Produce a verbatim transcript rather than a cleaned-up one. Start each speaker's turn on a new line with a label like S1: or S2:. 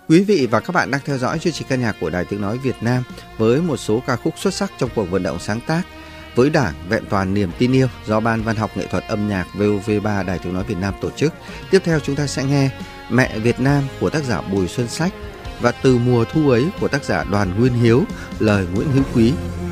S1: Quý vị và các bạn đang theo dõi chương trình ca nhạc của Đài Tiếng nói Việt Nam với một số ca khúc xuất sắc trong cuộc vận động sáng tác với Đảng vẹn toàn niềm tin yêu do Ban Văn học Nghệ thuật âm nhạc vê o vê ba Đài Tiếng nói Việt Nam tổ chức. Tiếp theo chúng ta sẽ nghe Mẹ Việt Nam của tác giả Bùi Xuân Sách và Từ mùa thu ấy của tác giả Đoàn Nguyên Hiếu, lời Nguyễn Hữu Quý.